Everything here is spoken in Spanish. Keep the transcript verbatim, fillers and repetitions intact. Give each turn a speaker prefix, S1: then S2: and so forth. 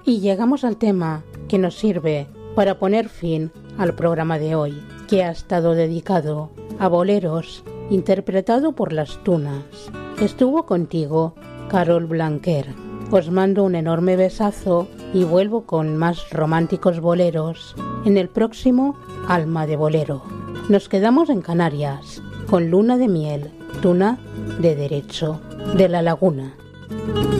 S1: Y llegamos al tema que nos sirve para poner fin al programa de hoy, que ha estado dedicado a boleros, interpretado por Las Tunas. Estuvo contigo Carol Blanquer. Os mando un enorme besazo y vuelvo con más románticos boleros en el próximo Alma de Bolero. Nos quedamos en Canarias con Luna de Miel, Tuna de Derecho, de La Laguna.